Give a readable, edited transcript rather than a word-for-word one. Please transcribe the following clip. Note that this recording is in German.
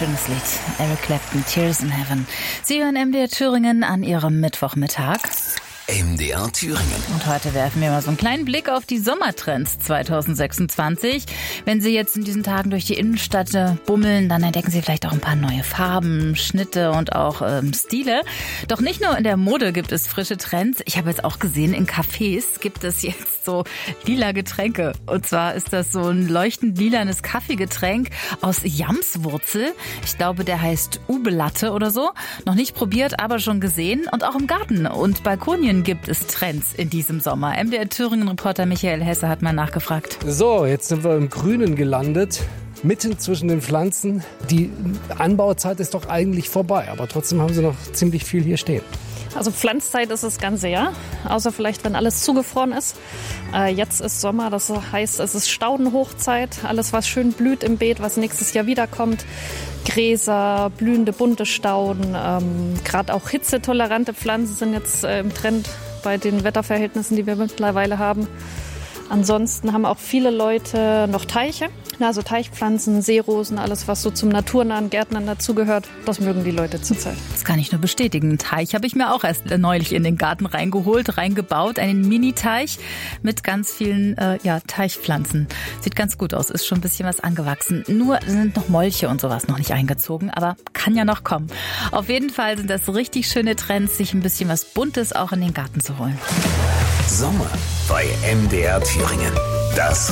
schönes Lied. Eric Clapton, Tears in Heaven. Sie hören MDR Thüringen an Ihrem Mittwochmittag. MDR Thüringen. Und heute werfen wir mal so einen kleinen Blick auf die Sommertrends 2026. Wenn Sie jetzt in diesen Tagen durch die Innenstadt bummeln, dann entdecken Sie vielleicht auch ein paar neue Farben, Schnitte und auch Stile. Doch nicht nur in der Mode gibt es frische Trends. Ich habe jetzt auch gesehen, in Cafés gibt es jetzt so lila Getränke. Und zwar ist das so ein leuchtend lilanes Kaffeegetränk aus Jamswurzel. Ich glaube, der heißt Ube-Latte oder so. Noch nicht probiert, aber schon gesehen. Und auch im Garten und Balkonien gibt es Trends in diesem Sommer. MDR Thüringen-Reporter Michael Hesse hat mal nachgefragt. So, jetzt sind wir im Grünen gelandet, mitten zwischen den Pflanzen. Die Anbauzeit ist doch eigentlich vorbei, aber trotzdem haben sie noch ziemlich viel hier stehen. Also Pflanzzeit ist das ganze Jahr, außer vielleicht, wenn alles zugefroren ist. Jetzt ist Sommer, das heißt, es ist Staudenhochzeit. Alles, was schön blüht im Beet, was nächstes Jahr wiederkommt. Gräser, blühende bunte Stauden, gerade auch hitzetolerante Pflanzen sind jetzt im Trend bei den Wetterverhältnissen, die wir mittlerweile haben. Ansonsten haben auch viele Leute noch Teiche, also Teichpflanzen, Seerosen, alles was so zum naturnahen Gärtnern dazugehört, das mögen die Leute zurzeit. Das kann ich nur bestätigen. Einen Teich habe ich mir auch erst neulich in den Garten reingebaut, einen Mini-Teich mit ganz vielen Teichpflanzen. Sieht ganz gut aus, ist schon ein bisschen was angewachsen. Nur sind noch Molche und sowas noch nicht eingezogen, aber kann ja noch kommen. Auf jeden Fall sind das richtig schöne Trends, sich ein bisschen was Buntes auch in den Garten zu holen. Sommer bei MDR Thüringen. Das